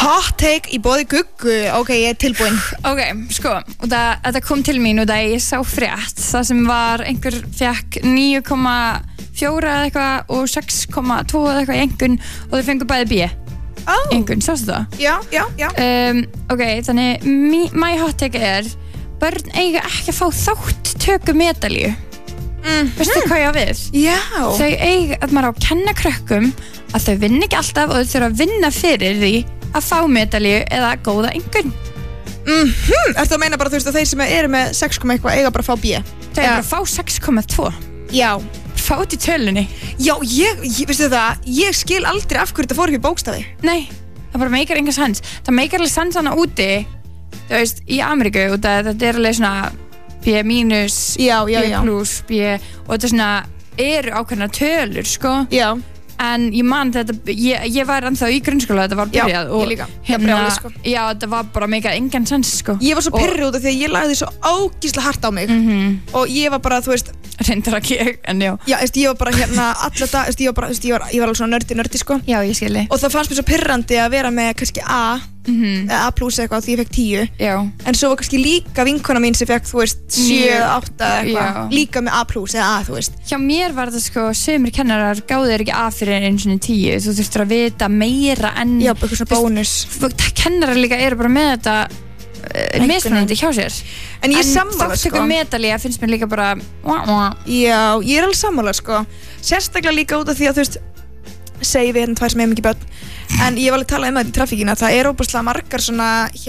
Hot take í boði Guggu. Ok, ég tilbúin. Ok, sko, og þetta kom til mín og það ég sá frétt. Það sem var einhver fekk 9,4 eða eitthvað og 6,2 eða eitthvað í einhvern og þeir fengu bæði B. Einhvern, sástu það? Já. Ok, þannig my hot take börn eiga ekki að fá þátttöku medalíu. Veistu hvað ég á við? Já. Þau eiga að maður á að kenna krökkum að þau vinna ekki alltaf og þau þurfa að vinna fyrir því að fá medalíu eða góða einhvern. Ertu að meina bara, þú veist, að þeir sem eru með 6, eitthvað eiga bara að fá B? Þau eiga bara að fá 6,2. Já. Fátt í tölunni. Já, veistu það, ég skil aldrei af hverju þetta fór ekki í bókstafi. Nei, það bara meikar enga sens. Það meikar alveg sens hana úti, þú veist, í Ameríku og þetta alveg svona B-, B+, B og þetta svona eru ákveðna tölur, sko. Já. En ég man þetta, ég var ennþá í grunnskóla, þetta var byrjað. Já, ég líka. Brjálið, sko. Já, þetta var bara meikað engan sens, sko. Ég var svo pirruð út af því að ég lagði svo ógeðslega hart á mig og ég var bara, þú veist, reyndar ekki, en já. Já, ég var bara alla dag, ég var alveg svona nördi, sko. Já, ég skilji. Og það fannst mér svo pirrandi að vera með kannski A, eða A+ eitthvað því ég fekk 10. Já. En svo var kannski líka vinkona mín sem fekk, þú veist, 7, 8 eða eitthvað, líka með A+ eða A, þú veist. Hjá mér var þetta, sko, sumir kennarar gáðu þér ekki A fyrir einu svona 10. Þú þurftir að vita meira en... Já, eitthvað svona bónus. Kennarar líka eru bara með þetta mismunandi hjá sér. En ég er sammála, sko. Þáttöku medalía finnst mér líka bara... Já, ég er alveg sammála, sko. Sérstaklega líka út af því að, þú veist, segi við hérna 2 sem hefum ekki börn. En ég var alveg að tala um það í trafíkina. Það er óbúslega margar svona,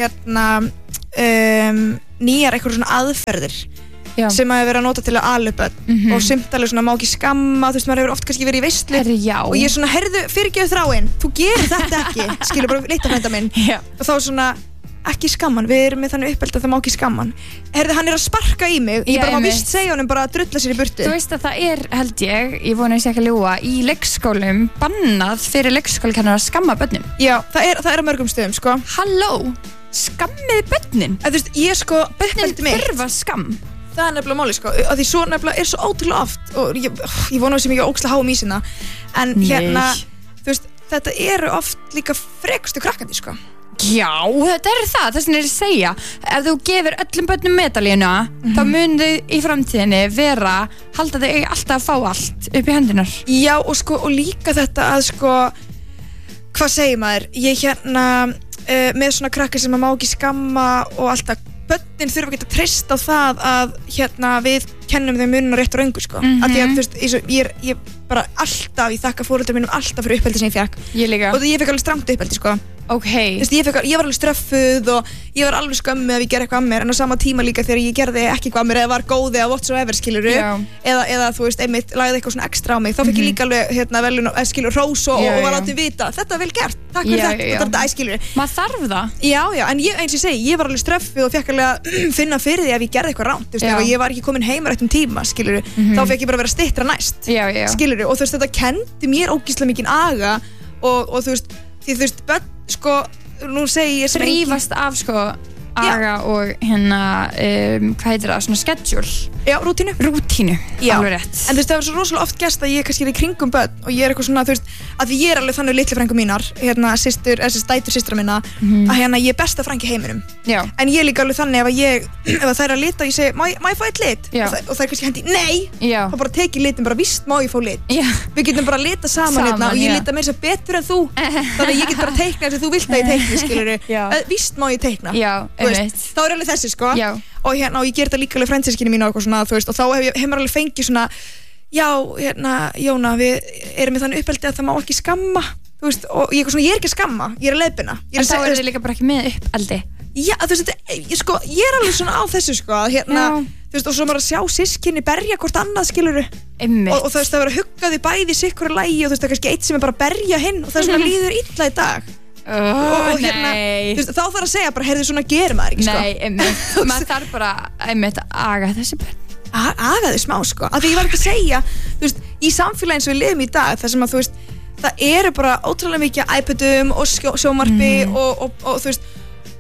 nýjar eitthvað svona aðferðir sem að vera að nota til að ala upp börn. Og sumt alveg svona má ekki skamma, þú veist, maður hefur oft kannski verið í veislu. Og ég er svona, heyrðu, fyrirgefðu þráin, þú gerir þetta ekki. Skilur bara litafrænda minn. Og þá svona, ekki skamman, við erum með þannig uppeldi að það má ekki skamman. Heyrðu, hann er að sparka í mig, ég bara má vist segja honum bara að drulla sér í burtu. Þú veist að það held ég vona ég sé ekki að ljúga, í leikskólum bannað fyrir leikskólakennarar að skamma börnum. Já, það er á mörgum stöðum, sko. Halló, skammiði börnin. Þú veist, ég sko, börnin þurfa skam. Það er nefnilega máli, sko, að því svo nefnilega er svo ótrúlega oft og ég vona sem ég ógeðslega háum í sína en þú veist, þetta eru oft líka frekustu krakkandi, sko. Já, þetta það þess vegna er að segja ef þú gefur öllum börnum medalíuna þá mun þau í framtíðinni halda þau alltaf að fá allt upp í hendunar. Já, og sko, og líka þetta að sko, hvað segir maður, ég með svona krakki sem maður má ekki skamma og alltaf börnin þurfa ekki að treysta á það að við kennum þeim muninn á rétt og röngu, sko. Af því að, þú veist, ég bara alltaf, ég þakka foreldrum mínum alltaf fyrir uppeldi sem ég fekk. Ég líka. Og ég fekk alveg strangt uppeldi, sko. Ok. Þú veist, ég var alveg ströffuð og ég var alveg skömmuð ef ég gerði eitthvað að mér en á sama tíma líka þegar ég gerði ekki eitthvað að mér eða var góð eða whatsoever, skilurðu. Eða þú veist, einmitt lagði eitthvað svona ekstra á mig. Þá fekk ég líka alveg velun, skilur, hrós og var látið vita. Þetta er vel gert. Takk fyrir þetta, skilurðu. Maður þarf það. Já, en eins og ég segi, ég var alveg ströffuð og fekk alveg að finna fyrir því ef ég gerði eitthvað rangt, þú veist, ef ég var ekki komin heim á réttum tíma, skilurðu. Þá fekk ég bara vera styttra næst. Skilurðu, og þú veist, þetta kenndi mér ógeðslega mikinn aga og þú veist, því þú veist, börn, sko, nú segi ég sem þrífast af, sko, aga og hvað heitir það, svona schedule. Já, rútínu, alveg rétt. En þú veist, það var svo rosalega oft gæst að ég kannski er í kringum börn og ég er eitthvað svona, þú veist, að því ég er alveg þannig litlu frængu mínar, dætur systra minna, að ég er besta frængi heiminum. Já. En ég er líka alveg þannig ef það er að lita og ég segi, má ég fá eitt lit? Og það er kannski hendi, nei! Þá bara tek ég litin, bara víst má ég fá lit. Já. Við getum bara að lita saman hérna og ég lita meira betur en þú. Þannig að ég get bara teikna eins og þú vilt að ég teikni, skilurðu. Víst má ég teikna. Já, þá er alveg þessi, sko. Og og ég ger þetta líka alveg frændsystkini mín og eitthvað svona, þú veist, og þá hef maður alveg fengið svona, já, Jóna, við erum með þannig uppeldi að það má ekki skamma, þú veist, og ég er ekki að skamma, ég er að leiðbeina. En þá eru þið líka bara ekki með uppeldi. Já, þú veist, sko, ég er alveg svona á þessu, sko, að þú veist, og svo maður að sjá systkini berja hvort annað, skilurðu. Og þú veist, það verður að hugga því bæði sikkur og lægi og þú veist, það er kannski eitt sem er bara að berja hinn og það er svona líður illa í dag. Og þú veist, þá þarf að segja bara, heyrðu, svona gerir maður ekki, sko. Nei, maður þarf bara að aga þessi börn. Aga þau smá, sko. Af því ég var ekki að segja, þú veist, í samfélagin sem við lifum í dag, þar sem að, þú veist, það eru bara ótrúlega mikið iPadum og sjónvarpi og þú veist,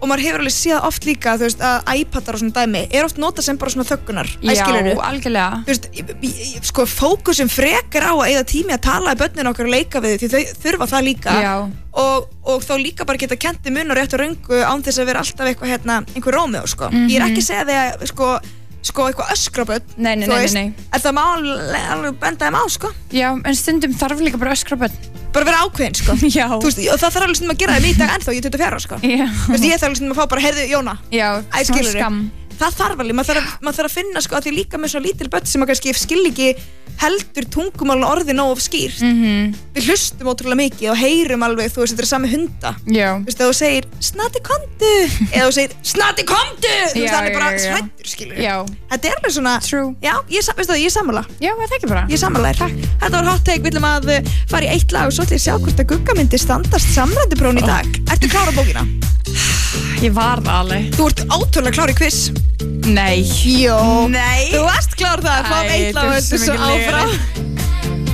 og maður hefur alveg séð oft líka, þú veist, að iPadar og svona dæmi oft notað sem bara svona þöggunar. Já, algjörlega. Þú veist, sko, fókusum frekar á að eyða tími að tala í börnin okkar og leika við því þau þurfa það líka. Já. Og þá líka bara geta kennt mun og rétt og röngu án þess að vera alltaf eitthvað einhver Rómeó, sko. Ég ekki að segja því að, sko eitthvað öskraböld. Nei. En það má alveg benda þeim á, sko. Já, en stundum þarf líka bara öskraböld. Bara vera ákveðin, sko. Já. Þú veist, og það þarf alveg stundum að gera það í dag ennþá, ég er 24 ára, sko. Já. Þú veist, ég þarf alveg stundum að fá bara, heyrðu, Jóna. Já, svona skam. Það þarf alveg, maður þarf að finna, sko, að því líka með svona lítil börn sem að kannski skil ekki heldur tungumálun orðið nóg of skýrt. Við hlustum ótrúlega mikið og heyrum alveg, þú veist, þetta sami hunda. Já. Þú veist, ef þú segir, snati komdu, eða þú segir, snati komdu, þú veist, hann bara svættur, skilur. Já. Þetta alveg svona, true. Já, veistu það, ég er sammála. Já, það ekki bara. Ég er sammála þér. Takk. Þetta var hot take, við ætlum að fara í eitt lag og svo ætlum ég að sjá hvort að Gugga myndi standast samrænduprófin í dag. Ertu klára bókina? Ég var það alveg. Þú ert ótrúlega klár í quiz. Nei. Jó. Nei. Þú varst klár það, fáum eitt lag og þetta svo áfram.